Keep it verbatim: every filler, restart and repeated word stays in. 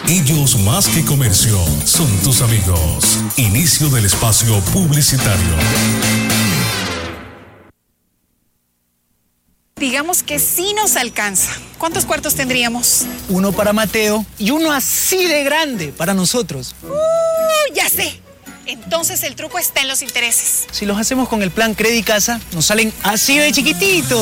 Ellos más que comercio son tus amigos. Inicio del espacio publicitario. Digamos que sí nos alcanza. ¿Cuántos cuartos tendríamos? Uno para Mateo y uno así de grande para nosotros. Uh, ya sé. Entonces el truco está en los intereses. Si los hacemos con el plan Credicasa, nos salen así de chiquititos.